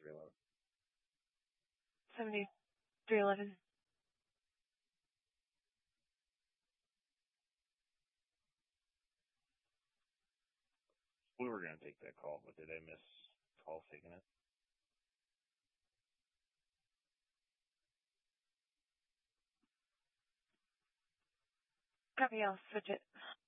7311. 7311. We were going to take that call, but did I miss calls taking it? Copy, I'll switch it.